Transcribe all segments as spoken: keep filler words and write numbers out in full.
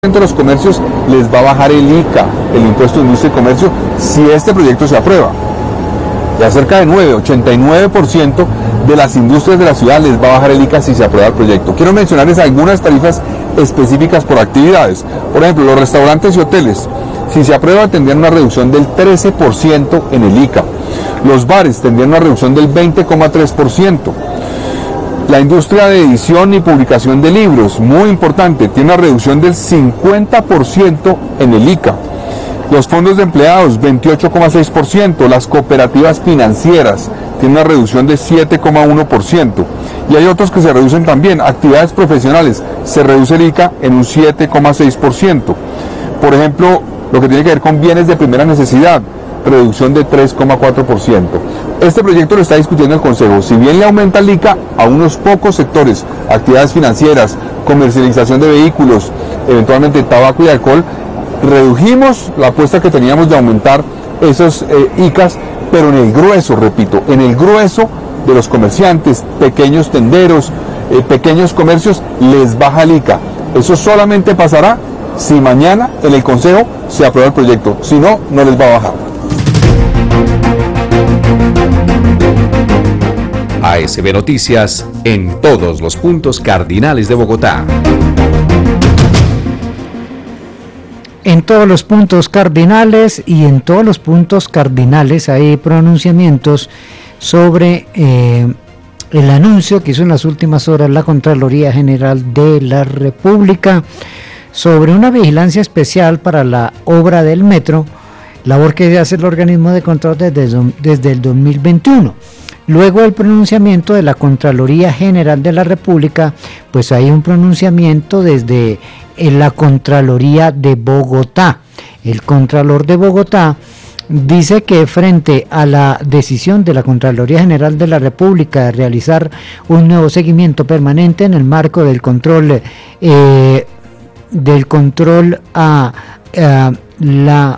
de los comercios les va a bajar el I C A, el impuesto de industria y comercio, si este proyecto se aprueba. Ya cerca de nueve, ochenta y nueve por ciento de las industrias de la ciudad les va a bajar el I C A si se aprueba el proyecto. Quiero mencionarles algunas tarifas específicas por actividades. Por ejemplo, los restaurantes y hoteles, si se aprueba, tendrían una reducción del trece por ciento en el I C A. Los bares tendrían una reducción del veinte coma tres por ciento. La industria de edición y publicación de libros, muy importante, tiene una reducción del cincuenta por ciento en el I C A. Los fondos de empleados, veintiocho coma seis por ciento. Las cooperativas financieras tienen una reducción de siete coma uno por ciento. Y hay otros que se reducen también. Actividades profesionales, se reduce el I C A en un siete coma seis por ciento. Por ejemplo, lo que tiene que ver con bienes de primera necesidad, reducción de tres coma cuatro por ciento. Este proyecto lo está discutiendo el Consejo. Si bien le aumenta el I C A a unos pocos sectores, actividades financieras, comercialización de vehículos, eventualmente tabaco y alcohol, redujimos la apuesta que teníamos de aumentar esos eh, I C As, pero en el grueso, repito, en el grueso de los comerciantes, pequeños tenderos, eh, pequeños comercios, les baja el I C A. Eso solamente pasará si mañana en el Consejo se aprueba el proyecto. Si no, no les va a bajar. A S B Noticias en todos los puntos cardinales de Bogotá. En todos los puntos cardinales y en todos los puntos cardinales hay pronunciamientos sobre eh, el anuncio que hizo en las últimas horas la Contraloría General de la República sobre una vigilancia especial para la obra del metro, labor que hace el organismo de control desde, desde el dos mil veintiuno. Luego del pronunciamiento de la Contraloría General de la República, pues hay un pronunciamiento desde la Contraloría de Bogotá. El Contralor de Bogotá dice que frente a la decisión de la Contraloría General de la República de realizar un nuevo seguimiento permanente en el marco del control eh, del control a, a la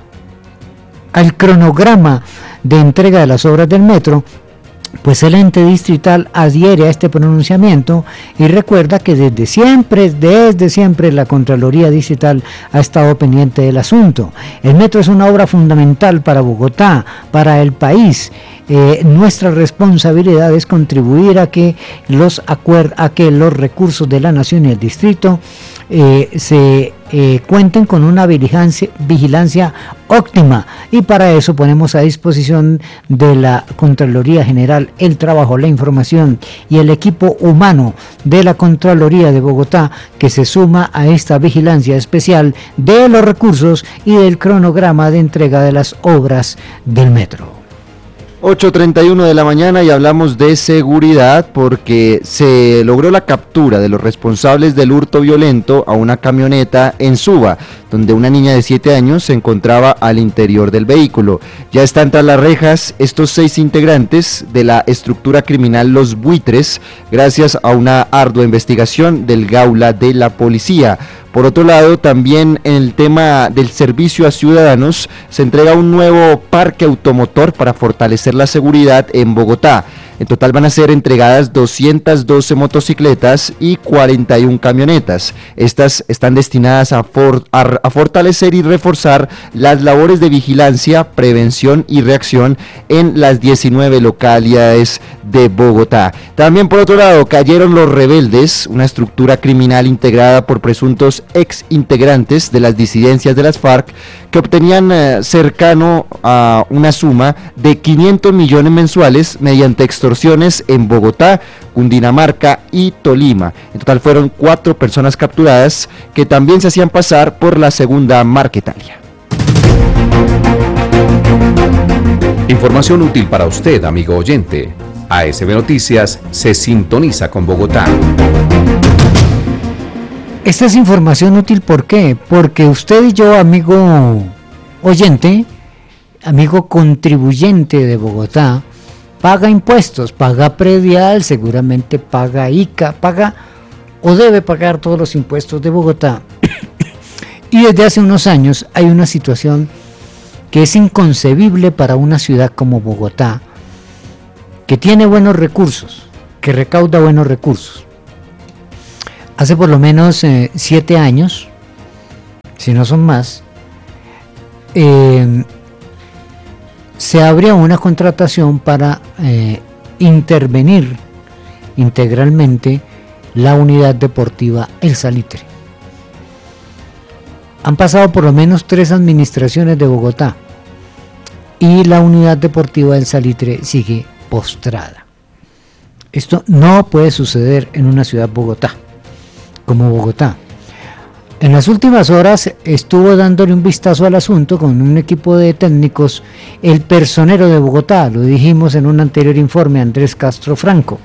al cronograma de entrega de las obras del metro, pues el ente distrital adhiere a este pronunciamiento y recuerda que desde siempre, desde siempre la Contraloría Distrital ha estado pendiente del asunto. El metro es una obra fundamental para Bogotá, para el país. Eh, nuestra responsabilidad es contribuir a que los acuer- a que los recursos de la nación y el distrito eh, se eh, cuenten con una vigilancia, vigilancia óptima, y para eso ponemos a disposición de la Contraloría General el trabajo, la información y el equipo humano de la Contraloría de Bogotá, que se suma a esta vigilancia especial de los recursos y del cronograma de entrega de las obras del metro. ocho treinta y uno de la mañana y hablamos de seguridad porque se logró la captura de los responsables del hurto violento a una camioneta en Suba, donde una niña de siete años se encontraba al interior del vehículo. Ya están tras las rejas estos seis integrantes de la estructura criminal Los Buitres, gracias a una ardua investigación del Gaula de la Policía. Por otro lado, también en el tema del servicio a ciudadanos, se entrega un nuevo parque automotor para fortalecer la seguridad en Bogotá. En total van a ser entregadas doscientas doce motocicletas y cuarenta y una camionetas. Estas están destinadas a, for, a, a fortalecer y reforzar las labores de vigilancia, prevención y reacción en las diecinueve localidades de Bogotá. También, por otro lado, cayeron los rebeldes, una estructura criminal integrada por presuntos ex integrantes de las disidencias de las FARC, que obtenían eh, cercano a una suma de quinientos millones mensuales mediante extorsiones en Bogotá, Cundinamarca y Tolima. En total fueron cuatro personas capturadas que también se hacían pasar por la segunda Marquetalia. Información útil para usted, amigo oyente. A S B Noticias se sintoniza con Bogotá. Esta es información útil, ¿por qué? Porque usted y yo, amigo oyente, amigo contribuyente de Bogotá, paga impuestos, paga predial, seguramente paga I C A, paga o debe pagar todos los impuestos de Bogotá. Y desde hace unos años hay una situación que es inconcebible para una ciudad como Bogotá, que tiene buenos recursos, que recauda buenos recursos. Hace por lo menos eh, siete años si no son más, eh, se abrió una contratación para eh, intervenir integralmente la unidad deportiva El Salitre. Han pasado por lo menos tres administraciones de Bogotá y la unidad deportiva del Salitre sigue postrada. Esto no puede suceder en una ciudad Bogotá, como Bogotá. En las últimas horas estuvo dándole un vistazo al asunto con un equipo de técnicos el personero de Bogotá, lo dijimos en un anterior informe, Andrés Castro Franco.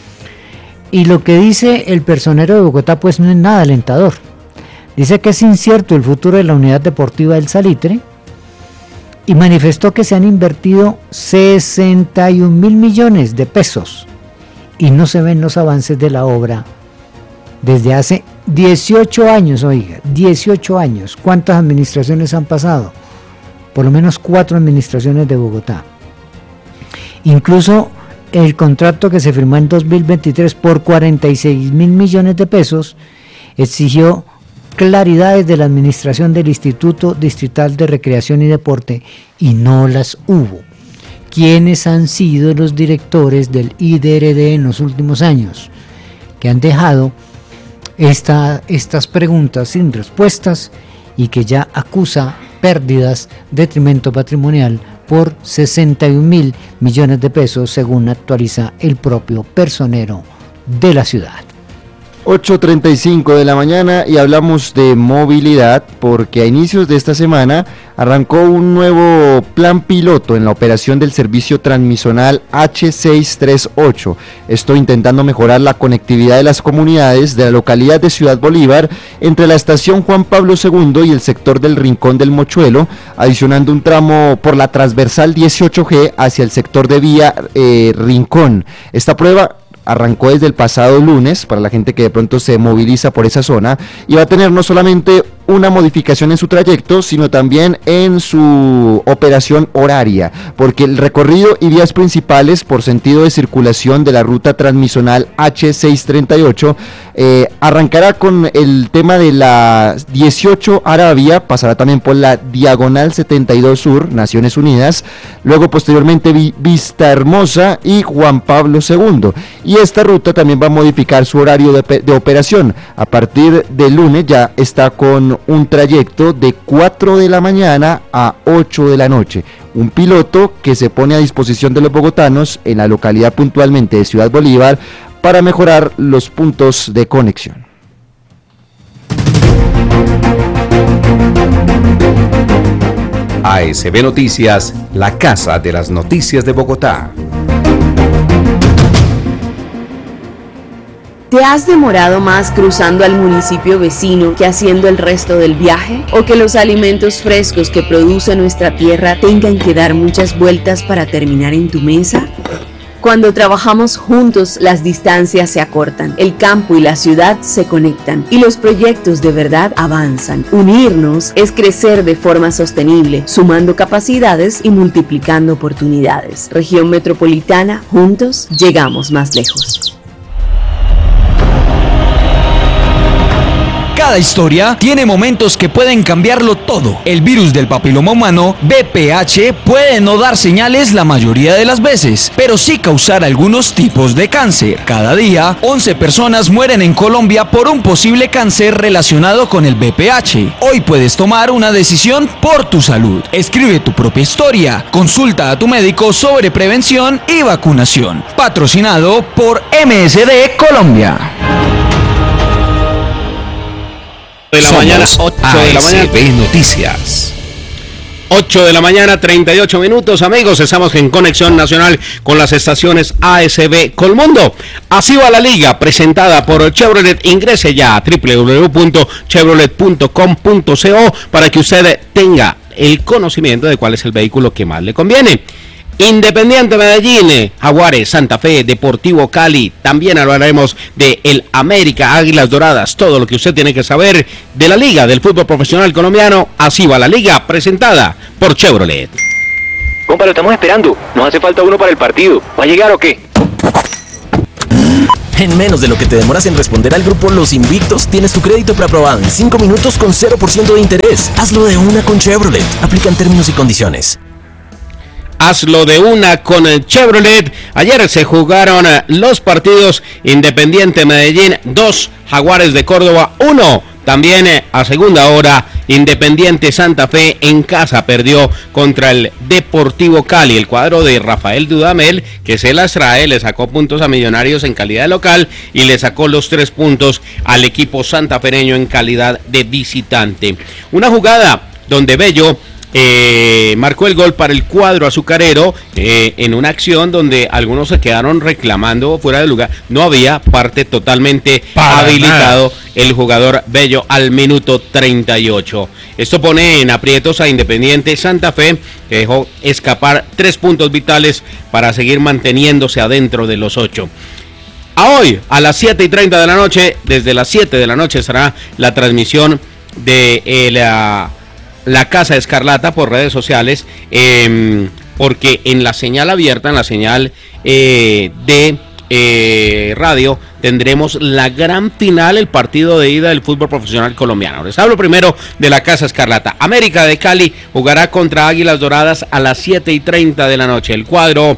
Y lo que dice el personero de Bogotá pues no es nada alentador. Dice que es incierto el futuro de la unidad deportiva del Salitre y manifestó que se han invertido sesenta y un mil millones de pesos y no se ven los avances de la obra desde hace dieciocho años, oiga, dieciocho años. ¿Cuántas administraciones han pasado? Por lo menos cuatro administraciones de Bogotá. Incluso el contrato que se firmó en dos mil veintitrés por cuarenta y seis mil millones de pesos exigió claridades de la administración del Instituto Distrital de Recreación y Deporte y no las hubo. ¿Quiénes han sido los directores del I D R D en los últimos años que han dejado esta, estas preguntas sin respuestas y que ya acusa pérdidas, detrimento patrimonial por sesenta y un mil millones de pesos, según actualiza el propio personero de la ciudad? ocho treinta y cinco de la mañana y hablamos de movilidad porque a inicios de esta semana arrancó un nuevo plan piloto en la operación del servicio transmisional H seiscientos treinta y ocho. Esto intentando mejorar la conectividad de las comunidades de la localidad de Ciudad Bolívar entre la estación Juan Pablo segundo y el sector del Rincón del Mochuelo, adicionando un tramo por la transversal dieciocho G hacia el sector de vía eh, Rincón. Esta prueba arrancó desde el pasado lunes para la gente que de pronto se moviliza por esa zona y va a tener no solamente una modificación en su trayecto, sino también en su operación horaria, porque el recorrido y vías principales por sentido de circulación de la ruta transmisional H seiscientos treinta y ocho eh, arrancará con el tema de la dieciocho Arabia, pasará también por la Diagonal setenta y dos Sur, Naciones Unidas, luego posteriormente Vista Hermosa y Juan Pablo segundo, y esta ruta también va a modificar su horario de, de operación. A partir del lunes ya está con un trayecto de cuatro de la mañana a ocho de la noche, un piloto que se pone a disposición de los bogotanos en la localidad puntualmente de Ciudad Bolívar para mejorar los puntos de conexión. A S B Noticias, la casa de las noticias de Bogotá. ¿Te has demorado más cruzando al municipio vecino que haciendo el resto del viaje? ¿O que los alimentos frescos que produce nuestra tierra tengan que dar muchas vueltas para terminar en tu mesa? Cuando trabajamos juntos, las distancias se acortan, el campo y la ciudad se conectan y los proyectos de verdad avanzan. Unirnos es crecer de forma sostenible, sumando capacidades y multiplicando oportunidades. Región Metropolitana, juntos llegamos más lejos. Cada historia tiene momentos que pueden cambiarlo todo. El virus del papiloma humano, V P H, puede no dar señales la mayoría de las veces, pero sí causar algunos tipos de cáncer. Cada día, once personas mueren en Colombia por un posible cáncer relacionado con el V P H. Hoy puedes tomar una decisión por tu salud. Escribe tu propia historia. Consulta a tu médico sobre prevención y vacunación. Patrocinado por M S D Colombia. De la mañana, ocho de la mañana. A S B Noticias. ocho de la mañana, treinta y ocho minutos, amigos, estamos en conexión nacional con las estaciones A S B Colmundo. Así va la liga, presentada por Chevrolet. Ingrese ya a doble u doble u doble u punto chevrolet punto com punto co para que usted tenga el conocimiento de cuál es el vehículo que más le conviene. Independiente Medellín, Jaguares, Santa Fe, Deportivo Cali, también hablaremos de el América, Águilas Doradas, todo lo que usted tiene que saber de la liga del fútbol profesional colombiano. Así va la liga, presentada por Chevrolet. Compa, lo estamos esperando, nos hace falta uno para el partido, ¿va a llegar o qué? En menos de lo que te demoras en responder al grupo Los Invictos, tienes tu crédito preaprobado en cinco minutos con cero por ciento de interés. Hazlo de una con Chevrolet. Aplican términos y condiciones. Hazlo de una con el Chevrolet. Ayer se jugaron los partidos Independiente Medellín dos, Jaguares de Córdoba uno. También a segunda hora, Independiente Santa Fe en casa perdió contra el Deportivo Cali. El cuadro de Rafael Dudamel, que se las trae, le sacó puntos a Millonarios en calidad de local y le sacó los tres puntos al equipo santafereño en calidad de visitante. Una jugada donde Bello Eh, marcó el gol para el cuadro azucarero eh, en una acción donde algunos se quedaron reclamando fuera de lugar. No había parte totalmente para habilitado nada. El jugador Bello al minuto treinta y ocho. Esto pone en aprietos a Independiente Santa Fe, que dejó escapar tres puntos vitales para seguir manteniéndose adentro de los ocho. A hoy, a las siete y treinta de la noche, desde las siete de la noche estará la transmisión de eh, la... La Casa Escarlata por redes sociales, eh, porque en la señal abierta, en la señal eh, de eh, radio, tendremos la gran final, el partido de ida del fútbol profesional colombiano. Les hablo primero de la Casa Escarlata. América de Cali jugará contra Águilas Doradas a las siete y treinta de la noche. El cuadro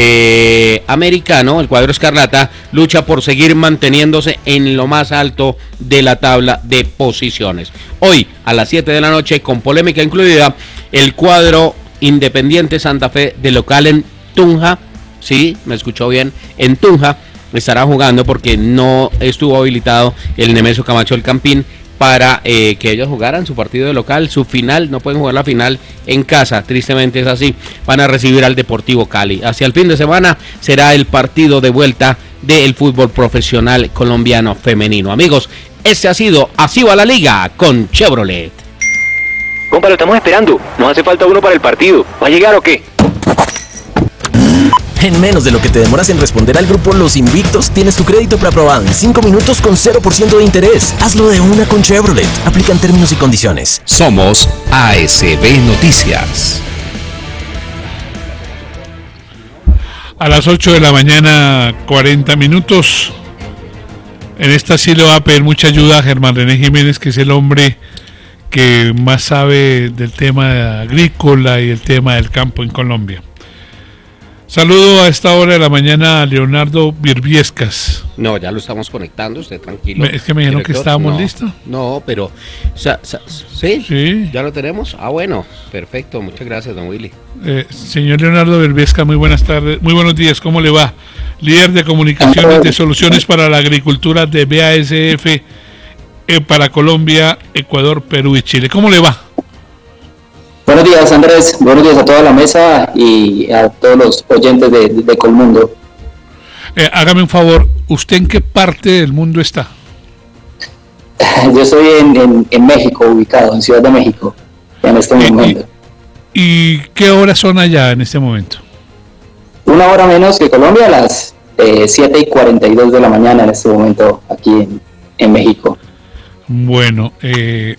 eh, americano, el cuadro Escarlata, lucha por seguir manteniéndose en lo más alto de la tabla de posiciones. Hoy, a las siete de la noche, con polémica incluida, el cuadro Independiente Santa Fe de local en Tunja, sí, me escuchó bien, en Tunja, estará jugando porque no estuvo habilitado el Nemesio Camacho del Campín para eh, que ellos jugaran su partido de local, su final. No pueden jugar la final en casa, tristemente es así. Van a recibir al Deportivo Cali. Hacia el fin de semana será el partido de vuelta del fútbol profesional colombiano femenino. Amigos, este ha sido Así va la Liga con Chevrolet. Compa, lo estamos esperando. Nos hace falta uno para el partido. ¿Va a llegar o qué? En menos de lo que te demoras en responder al grupo Los Invictos, tienes tu crédito preaprobado en cinco minutos con cero por ciento de interés. Hazlo de una con Chevrolet. Aplican términos y condiciones. Somos A S B Noticias. A las ocho de la mañana, cuarenta minutos. En esta sí le va a pedir mucha ayuda a Germán René Jiménez, que es el hombre que más sabe del tema agrícola y el tema del campo en Colombia. Saludo a esta hora de la mañana a Leonardo Birbiescas. No, ya lo estamos conectando, usted tranquilo. Es que me dijeron director, que estábamos no, listos. No, pero, sa, sa, ¿sí? ¿sí? ¿Ya lo tenemos? Ah, bueno, perfecto, muchas gracias, don Willy. Eh, señor Leonardo Birbiescas, muy buenas tardes, muy buenos días, ¿cómo le va? Líder de comunicaciones de soluciones para la agricultura de B A S F eh, para Colombia, Ecuador, Perú y Chile. ¿Cómo le va? Buenos días, Andrés. Buenos días a toda la mesa y a todos los oyentes de, de, de Colmundo. Eh, hágame un favor, ¿usted en qué parte del mundo está? Yo estoy en, en, en México, ubicado, en Ciudad de México, en este ¿Y, momento. ¿Y, y qué horas son allá en este momento? Una hora menos que Colombia, a las eh, siete y cuarenta y dos de la mañana en este momento, aquí en, en México. Bueno, eh...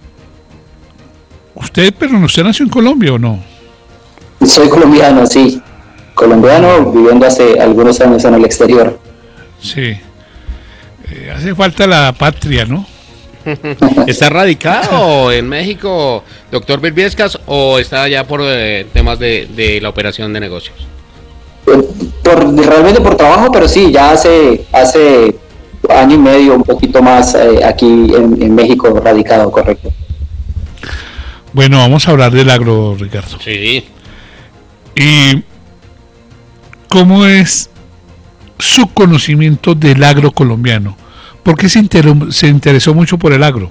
¿Usted, pero usted nació en Colombia o no? Soy colombiano, sí. Colombiano, viviendo hace algunos años en el exterior. Sí. Eh, hace falta la patria, ¿no? ¿Está radicado en México, doctor Birbiescas, o está allá por eh, temas de, de la operación de negocios? Por, realmente por trabajo, pero sí, ya hace, hace año y medio, un poquito más, eh, aquí en, en México radicado, correcto. Bueno, vamos a hablar del agro, Ricardo. Sí. ¿Y cómo es su conocimiento del agro colombiano? ¿Por qué se, inter- se interesó mucho por el agro?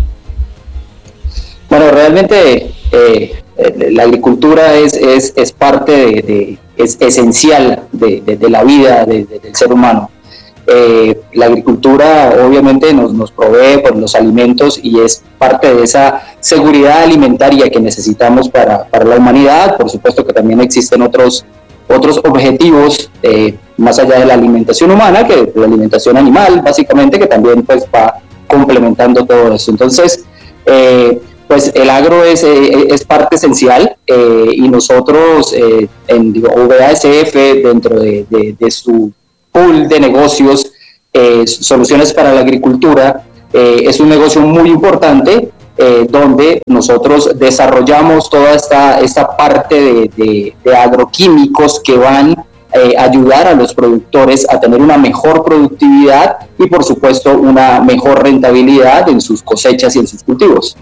Bueno, realmente eh, la agricultura es, es, es parte de, de es esencial de, de, de la vida de, de, del ser humano. Eh, la agricultura obviamente nos, nos provee por los alimentos y es parte de esa seguridad alimentaria que necesitamos para, para la humanidad. Por supuesto que también existen otros, otros objetivos eh, más allá de la alimentación humana, que la alimentación animal básicamente, que también pues va complementando todo eso. Entonces eh, pues el agro es, eh, es parte esencial eh, y nosotros eh, en digo, V A S F dentro de, de, de su pool de negocios eh, Soluciones para la Agricultura eh, es un negocio muy importante, eh, donde nosotros desarrollamos toda esta, esta parte de, de, de agroquímicos que van eh, a ayudar a los productores a tener una mejor productividad y, por supuesto, una mejor rentabilidad en sus cosechas y en sus cultivos.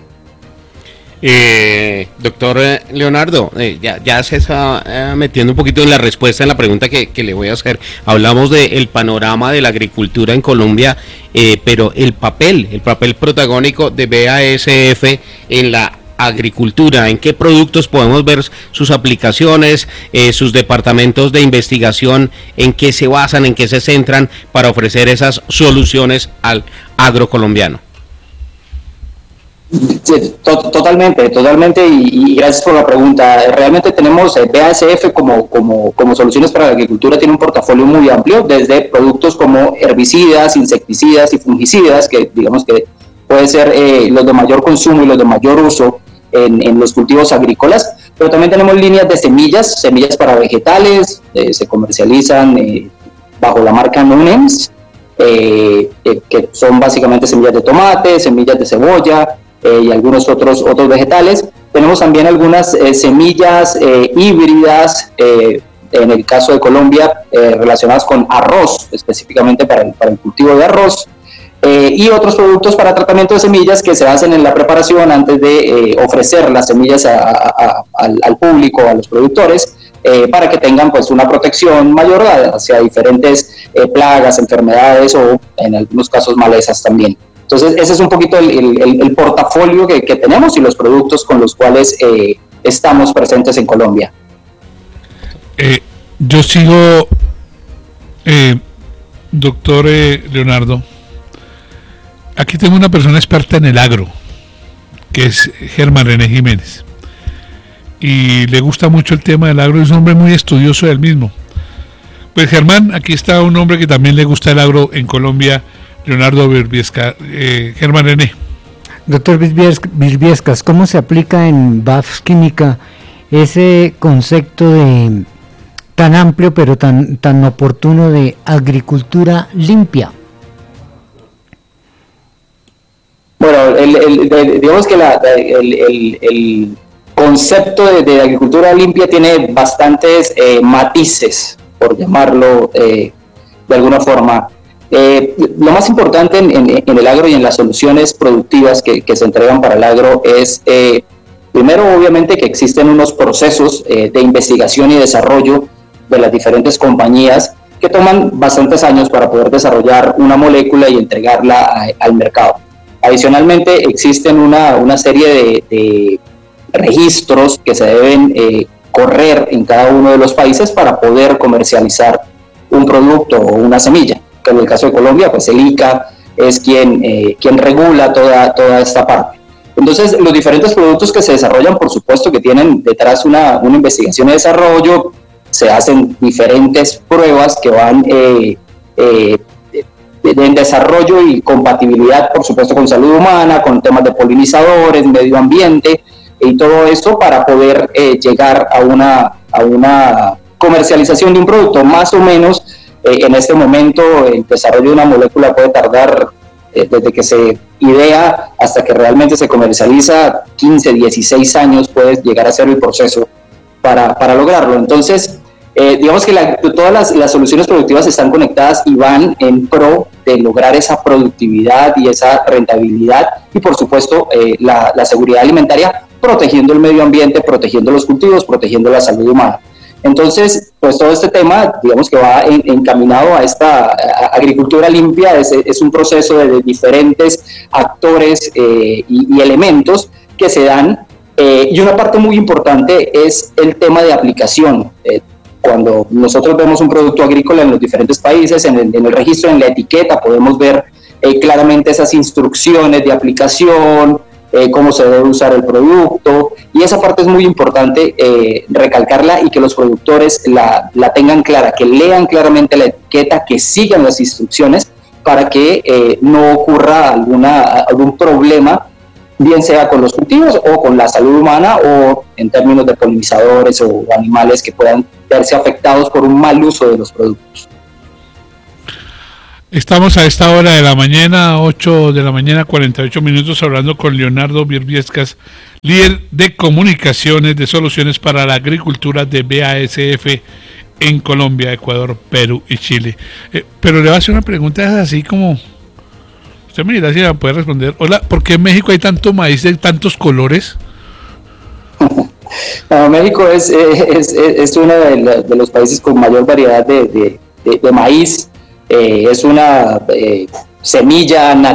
Eh, doctor Leonardo, eh, ya, ya se está eh, metiendo un poquito en la respuesta en la pregunta que, que le voy a hacer. Hablamos del panorama de la agricultura en Colombia, eh, pero el papel, el papel protagónico de B A S F en la agricultura, ¿en qué productos podemos ver sus aplicaciones, eh, sus departamentos de investigación, en qué se basan, en qué se centran para ofrecer esas soluciones al agrocolombiano? Sí, to- totalmente, totalmente, y, y gracias por la pregunta. Realmente tenemos eh, B A S F como, como, como Soluciones para la Agricultura, tiene un portafolio muy amplio, desde productos como herbicidas, insecticidas y fungicidas, que digamos que puede ser eh, los de mayor consumo y los de mayor uso en, en los cultivos agrícolas, pero también tenemos líneas de semillas, semillas para vegetales, eh, se comercializan eh, bajo la marca Nunems, eh, eh, que son básicamente semillas de tomate, semillas de cebolla, Eh, y algunos otros, otros vegetales. Tenemos también algunas eh, semillas eh, híbridas, eh, en el caso de Colombia, eh, relacionadas con arroz, específicamente para el, para el cultivo de arroz, eh, y otros productos para tratamiento de semillas que se hacen en la preparación antes de eh, ofrecer las semillas a, a, a, al, al público, a los productores, eh, para que tengan pues una protección mayor hacia diferentes eh, plagas, enfermedades o en algunos casos malezas también. Entonces, ese es un poquito el, el, el portafolio que, que tenemos y los productos con los cuales eh, estamos presentes en Colombia. Eh, yo sigo, eh, doctor eh, Leonardo, aquí tengo una persona experta en el agro, que es Germán René Jiménez, y le gusta mucho el tema del agro, es un hombre muy estudioso del mismo. Pues Germán, aquí está un hombre que también le gusta el agro en Colombia, Leonardo Virbiesca, eh, Germán René. Doctor Virbiescas, ¿cómo se aplica en B A S Química ese concepto de tan amplio pero tan, tan oportuno de agricultura limpia? Bueno, el, el, el, digamos que la, el, el, el concepto de, de agricultura limpia tiene bastantes eh, matices, por llamarlo eh, de alguna forma. Eh, lo más importante en, en, en el agro y en las soluciones productivas que, que se entregan para el agro es, eh, primero, obviamente, que existen unos procesos eh, de investigación y desarrollo de las diferentes compañías que toman bastantes años para poder desarrollar una molécula y entregarla a, al mercado. Adicionalmente, existen una, una serie de, de registros que se deben eh, correr en cada uno de los países para poder comercializar un producto o una semilla. Que en el caso de Colombia, pues el I C A es quien, eh, quien regula toda, toda esta parte. Entonces, los diferentes productos que se desarrollan, por supuesto que tienen detrás una, una investigación y desarrollo, se hacen diferentes pruebas que van eh, eh, en desarrollo y compatibilidad, por supuesto, con salud humana, con temas de polinizadores, medio ambiente, y todo eso para poder eh, llegar a una, a una comercialización de un producto. Más o menos, Eh, en este momento el desarrollo de una molécula puede tardar eh, desde que se idea hasta que realmente se comercializa quince, dieciséis años puede llegar a ser el proceso para, para lograrlo. Entonces, eh, digamos que la, todas las, las soluciones productivas están conectadas y van en pro de lograr esa productividad y esa rentabilidad y, por supuesto, eh, la, la seguridad alimentaria, protegiendo el medio ambiente, protegiendo los cultivos, protegiendo la salud humana. Entonces, pues todo este tema, digamos que va en, encaminado a esta a agricultura limpia, es, es un proceso de, de diferentes actores eh, y, y elementos que se dan, eh, y una parte muy importante es el tema de aplicación. Eh, cuando nosotros vemos un producto agrícola en los diferentes países, en el, en el registro, en la etiqueta, podemos ver eh, claramente esas instrucciones de aplicación, Eh, cómo se debe usar el producto, y esa parte es muy importante eh, recalcarla y que los productores la, la tengan clara, que lean claramente la etiqueta, que sigan las instrucciones para que eh, no ocurra alguna, algún problema, bien sea con los cultivos o con la salud humana o en términos de polinizadores o animales que puedan verse afectados por un mal uso de los productos. Estamos a esta hora de la mañana, ocho de la mañana, cuarenta y ocho minutos, hablando con Leonardo Birbiescas, líder de comunicaciones de soluciones para la agricultura de B A S F en Colombia, Ecuador, Perú y Chile. Eh, pero le voy a hacer una pregunta así como, usted me dirá si me puede responder. Hola, ¿por qué en México hay tanto maíz de tantos colores? No, México es, es, es, es uno de, la, de los países con mayor variedad de, de, de, de maíz. Eh, es una eh, semilla natural